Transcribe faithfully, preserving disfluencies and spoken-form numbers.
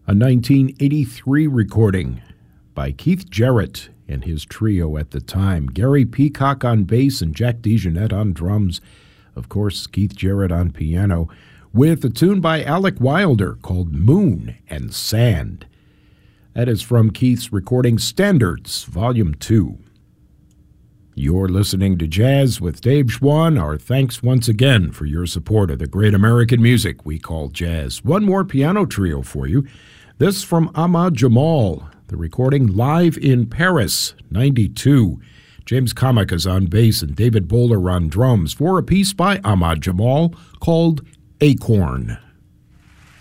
a nineteen eighty-three recording by Keith Jarrett and his trio at the time. Gary Peacock on bass and Jack DeJohnette on drums. Of course, Keith Jarrett on piano, with a tune by Alec Wilder called Moon and Sand. That is from Keith's recording Standards, Volume two. You're listening to Jazz with Dave Schwann. Our thanks once again for your support of the great American music we call jazz. One more piano trio for you. This from Ahmad Jamal, the recording Live in Paris, ninety-two. James Comic is on bass and David Bowler on drums for a piece by Ahmad Jamal called Acorn.